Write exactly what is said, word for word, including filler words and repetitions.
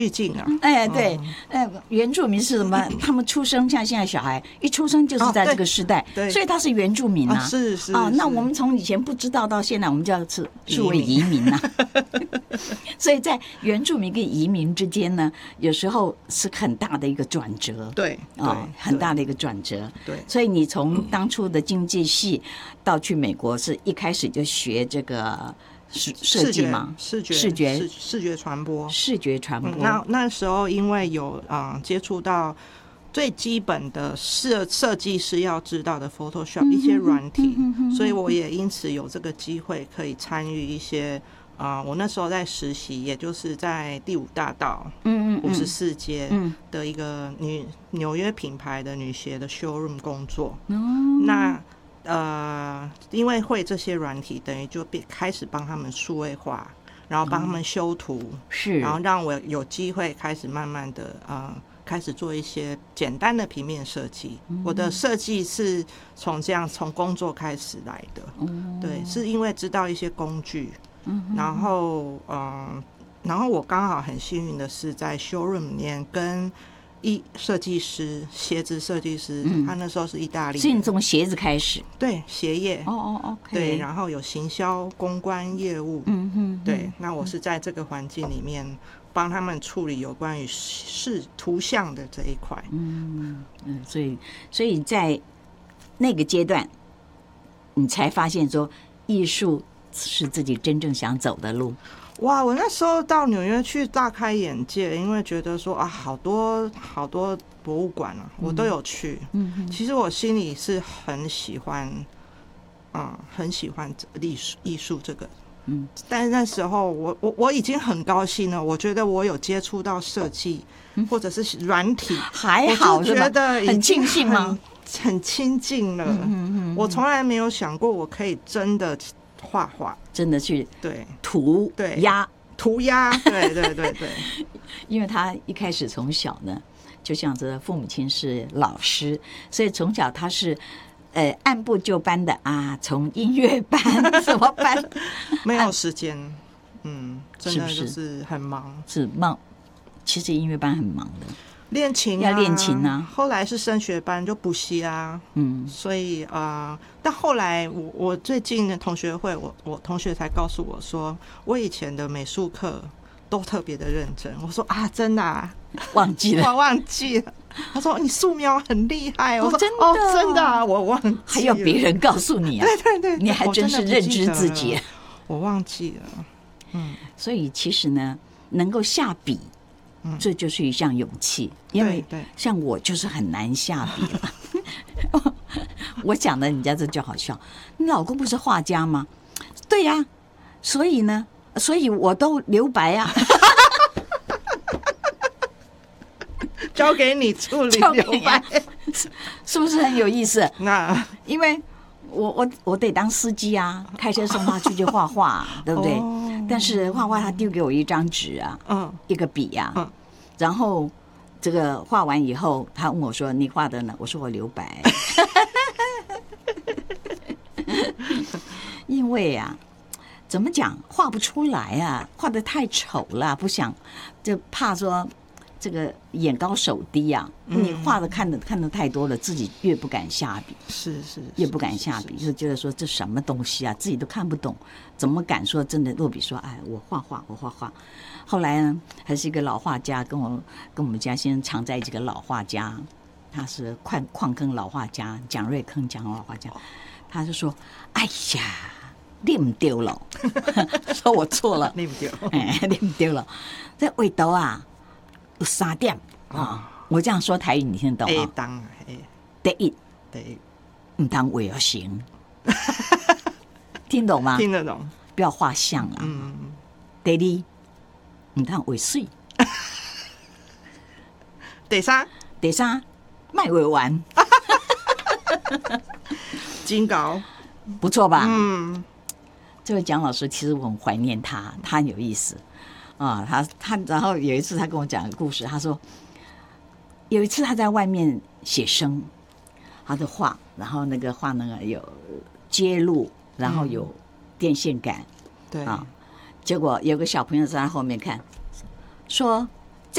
滤镜啊。 哎，对，呃，原住民是什么？他们出生像现在小孩一出生就是在这个时代， 对， 所以他是原住民啊。 是是啊，那我们从以前不知道到现在，我们就要是视为移民啊。所以在原住民跟移民之间呢，有时候是很大的一个转折。 对， 啊，很大的一个转折。 对， 所以你从当初的经济系到去美国，是一开始就学这个。设计嘛， 视觉视觉视觉传播， 视觉传播。 嗯、那那时候因为有啊、呃、接触到最基本的设设计师要知道的 Photoshop、嗯、一些软体、嗯嗯，所以我也因此有这个机会可以参与一些啊、呃，我那时候在实习，也就是在第五大道嗯五十四街的一个女纽约品牌的女鞋的 showroom 工作。嗯、那呃，因为会这些软体，等于就开始帮他们数位化，然后帮他们修图，嗯、是，然后让我有机会开始慢慢的呃，开始做一些简单的平面设计。嗯、我的设计是从这样从工作开始来的，嗯、对，是因为知道一些工具，嗯、然后嗯、呃，然后我刚好很幸运的是在 showroom 里面跟。一设计师，鞋子设计师、嗯，他那时候是意大利人， 所以你从鞋子开始， 对鞋业， 哦哦 ，OK， 对，然后有行销、公关业务，嗯嗯，对，那我是在这个环境里面帮他们处理有关于视图像的这一块， 嗯嗯，所以所以在那个阶段，你才发现说艺术是自己真正想走的路。 哇！我那时候到纽约去大开眼界，因为觉得说啊，好多好多博物馆啊，我都有去。嗯嗯，其实我心里是很喜欢，嗯，很喜欢艺术艺术这个。嗯，但是那时候我我我已经很高兴了，我觉得我有接触到设计或者是软体， 还好， 我就觉得很庆幸吗？ 很亲近了。嗯嗯嗯，我从来没有想过我可以真的。画画真的去对涂对鸦涂鸦，对对对对， 因为他一开始从小呢，就像这父母亲是老师，所以从小他是呃按部就班的啊，从音乐班什么班， 没有时间，嗯，真的就是很忙， 是忙。其实音乐班很忙的。 练琴、啊、 要练琴啊， 后来是升学班就补习啊，嗯，所以啊、呃，但后来我我最近的同学会，我我同学才告诉我说，我以前的美术课都特别的认真。我说啊，真的、啊、 忘记了， 我忘记了。他说你素描很厉害，我说、 哦、真的、 哦、真的、啊，我忘记了， 还有别人告诉你啊？ 对对 对, 对， 你还真是认知自己， 我忘记了。嗯， 所以其实呢，能够下笔。这就是一项勇气，因为像我就是很难下笔了。我讲的人家这就好笑，你老公不是画家吗？对呀、啊，所以呢，所以我都留白啊。 交给你处理留白， 是不是很有意思？ 那因为我我我得当司机啊，开车送他去就画画，对不对？哦，但是画画他丢给我一张纸啊，嗯，一个笔啊，嗯，然后这个画完以后，他问我说：“你画的呢？”我说：“我留白。”因为啊，怎么讲，画不出来啊，画得太丑了，不想就怕说这个眼高手低啊，嗯、你画的看的看的太多了，自己越不敢下笔， 是 是, 是， 越不敢下笔，就觉得说这什么东西啊，自己都看不懂，怎么敢说真的落笔说，哎，我画画，我画画。后来呢，还是一个老画家，跟我跟我们家先生常在一起，个老画家，他是矿矿坑老画家，蒋瑞坑蒋老画家，他就说，哎呀。你唔对了，说我错了， 你唔对， 哎，你唔对了。这味道啊，有三点啊、哦。我这样说台语，你听得懂啊？ 当然， 第一， 第一， 唔当为了行，听懂吗？ 听得懂， 不要画像了。嗯。第二，唔当为水。 第三， 第三，卖为完。 金高， 不错吧？ 嗯。 这位蒋老师其实我很怀念他，他很有意思啊。他他然后有一次他跟我讲个故事，他说有一次他在外面写生，他的画，然后那个画那个有揭露，然后有电线杆， 对、嗯、 啊。结果有个小朋友在他后面看，说